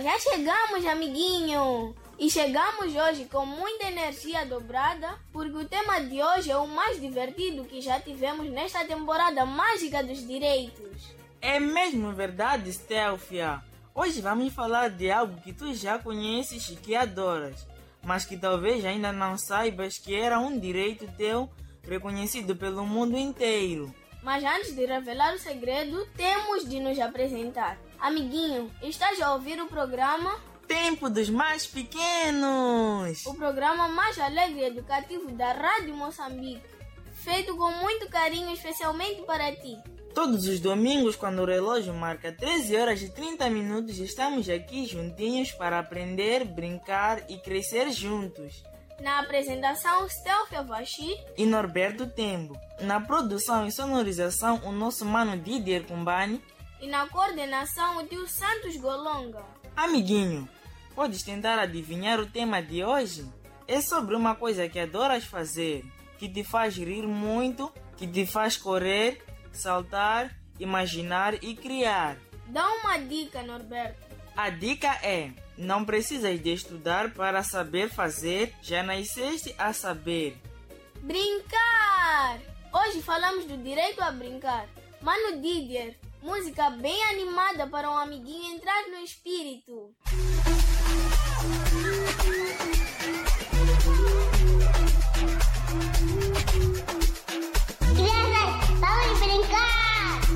Já chegamos, amiguinho! E chegamos hoje com muita energia dobrada, porque o tema de hoje é o mais divertido que já tivemos nesta temporada mágica dos direitos. É mesmo verdade, Stelfia. Hoje vamos falar de algo que tu já conheces e que adoras, mas que talvez ainda não saibas que era um direito teu reconhecido pelo mundo inteiro. Mas antes de revelar o segredo, temos de nos apresentar. Amiguinho, estás a ouvir o programa Tempo dos Mais Pequenos! O programa mais alegre e educativo da Rádio Moçambique, feito com muito carinho especialmente para ti. Todos os domingos, quando o relógio marca 13h30, estamos aqui juntinhos para aprender, brincar e crescer juntos. Na apresentação, Stelfia Vachi e Norberto Tembo. Na produção e sonorização, o nosso mano Didier Kumbani. E na coordenação, o tio Santos Golonga. Amiguinho, podes tentar adivinhar o tema de hoje? É sobre uma coisa que adoras fazer, que te faz rir muito, que te faz correr, saltar, imaginar e criar. Dá uma dica, Norberto. A dica é: não precisas de estudar para saber fazer, já nasceste a saber. Brincar! Hoje falamos do direito a brincar. Mano Didier, música bem animada para um amiguinho entrar no espírito.